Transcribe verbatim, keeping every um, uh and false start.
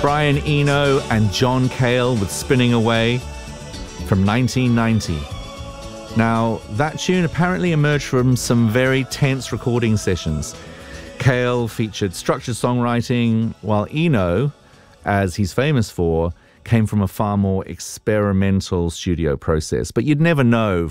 Brian Eno and John Cale with Spinning Away from nineteen ninety. Now, that tune apparently emerged from some very tense recording sessions. Cale featured structured songwriting, while Eno, as he's famous for, came from a far more experimental studio process. But you'd never know